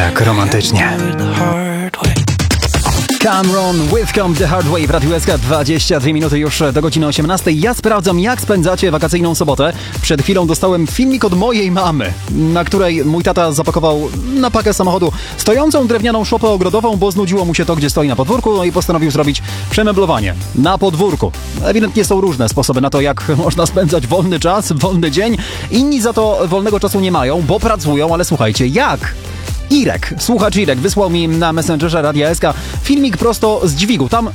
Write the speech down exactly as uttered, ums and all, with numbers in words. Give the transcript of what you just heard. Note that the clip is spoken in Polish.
Jak romantycznie. Cameron with Come the Hard Way w Radiu S K, dwadzieścia dwie minuty już do godziny osiemnastej. Ja sprawdzam, jak spędzacie wakacyjną sobotę. Przed chwilą dostałem filmik od mojej mamy, na której mój tata zapakował na pakę samochodu stojącą drewnianą szopę ogrodową, bo znudziło mu się to, gdzie stoi na podwórku, no i postanowił zrobić przemeblowanie na podwórku. Ewidentnie są różne sposoby na to, jak można spędzać wolny czas, wolny dzień. Inni za to wolnego czasu nie mają, bo pracują, ale słuchajcie, jak? Irek, słuchacz Irek, wysłał mi na Messengerze Radia S K filmik prosto z dźwigu. Tam